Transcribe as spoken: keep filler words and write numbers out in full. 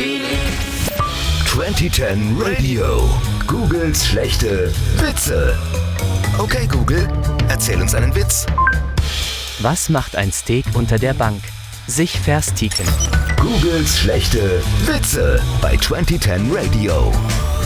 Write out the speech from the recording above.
zwanzig zehn Radio. Googles schlechte Witze. Okay, Google, erzähl uns einen Witz. Was macht ein Steak unter der Bank? Sich versticken. Googles schlechte Witze bei zwanzig zehn Radio.